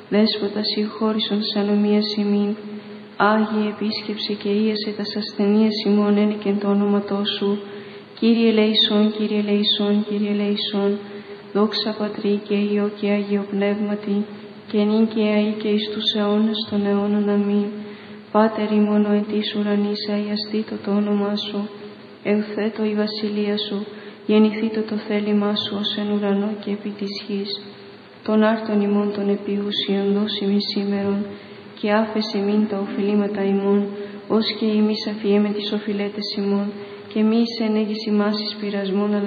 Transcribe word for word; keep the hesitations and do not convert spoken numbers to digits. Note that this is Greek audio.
Δέσποτα σοι χώρισον της ανομίας ημίν, Άγιε επίσκεψε και ίασε τας ασθενείας ημών ένικεν το όνοματό σου. Κύριε ελέησον, Κύριε ελέησον, Κύριε ελέησον. Δόξα Πατρί και Υιό και Άγιο Πνεύματι, και νυν και αεί και εις τους αιώνας των αιώνων. Αμήν. Πάτερ ημών ο εν της ουρανής, αγιαστήτω το όνομά σου. Ελθέτω η βασιλεία σου, γεννηθήτω το θέλημά σου ως εν ουρανό και επί της γης. Τον άρτον ημών των επίουσιων δώσει μη σήμερον, και άφεσε μην τα οφειλήματα ημών, ως και εμείς αφιέμε τις οφειλέτες ημών, και μη εις ενέγεις ημάς εις πειρασμόν, αλλά